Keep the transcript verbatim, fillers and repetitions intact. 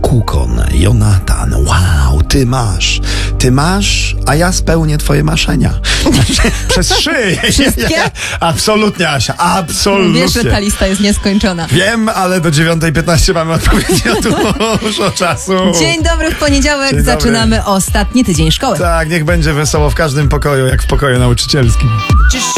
Kukon, Jonatan, wow, ty masz, ty masz, a ja spełnię twoje marzenia. Przez szyję. Wszystkie? Absolutnie, Asia, absolutnie. Wiesz, że ta lista jest nieskończona. Wiem, ale do dziewiątej piętnaście mamy odpowiednio dużo czasu. Dzień dobry, w poniedziałek Dzień dobry. zaczynamy ostatni tydzień szkoły. Tak, niech będzie wesoło w każdym pokoju, jak w pokoju nauczycielskim.